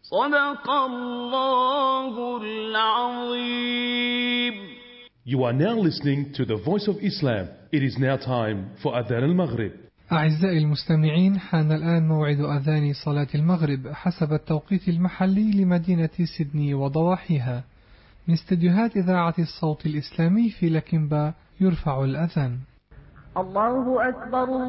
صدق الله العظيم. You are now listening to the Voice of Islam. It is now time for Adhan al-Maghrib. أعزائي المستمعين، حان الآن موعد أذان صلاة المغرب حسب التوقيت المحلي لمدينة سيدني وضواحيها. من استديوهات إذاعة الصوت الإسلامي في لكنبا يرفع الأذان. الله أكبر.